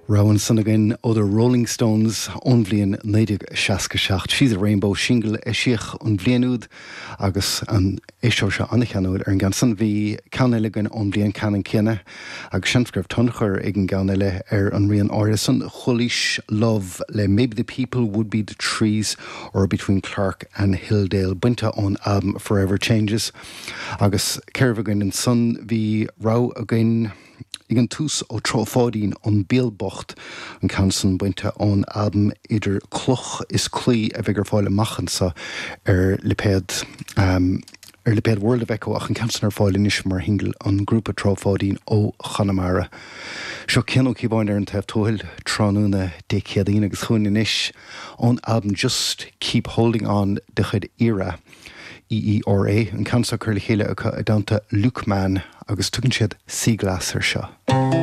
Rowan Sunagin other Rolling Stones onbblian neidig seaca she's a rainbow shingle siach an bblianúd agus an éisio se annachanúil an gansan bhí caniligan onbblian canan ciana agus sinscrib tunchar ag an ganile an rian Orison Chulish Love le Maybe the People Would Be the Trees or Between Clark and Hilldale Bunta on album Forever Changes agus Kervagan and Son bhí rá again Igen tús ó trófádín an bíalbocht an cansan buinte ón album idir cloch is clí a bheith fáile machansa lipéad World of Echo ach an cansan fáile níos mar hingil an grúpa trófádín ó Chanamara. Seo cinnó cíbáin an taobh tóil tránúna décéadaín agus chuin inis ón album Just Keep Holding On de chud Era EERA an cansa chuir le chéile a dánta Luke Mann agus tugann siad Seaglass ar seo.